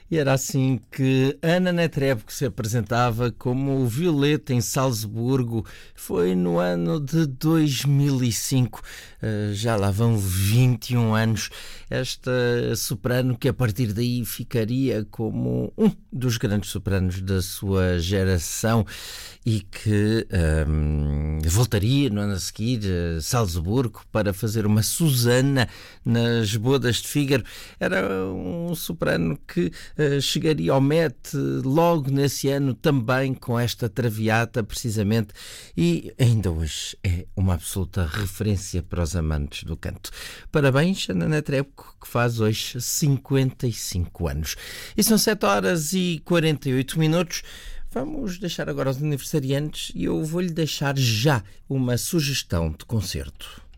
E era assim que Ana Netrebko se apresentava como Violeta em Salzburgo. Foi no ano de 2005. Já lá vão 21 anos. Esta soprano que a partir daí ficaria como um dos grandes sopranos da sua geração e que voltaria no ano a seguir a Salzburgo para fazer uma Susana nas Bodas de Fígaro. Era um soprano que chegaria ao Met logo nesse ano também com esta Traviata precisamente, e ainda hoje é uma absoluta referência para os amantes do canto. Parabéns, Ana Netrebko, que faz hoje 55 anos. E são 7h48. Vamos deixar agora os aniversariantes e eu vou-lhe deixar já uma sugestão de concerto.